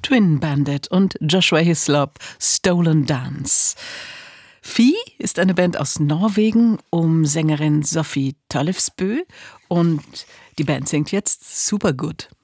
Twin Bandit und Joshua Hislop, Stolen Dance. Fi ist eine Band aus Norwegen um Sängerin Sophie Tollefsbø und die Band singt jetzt Super Good.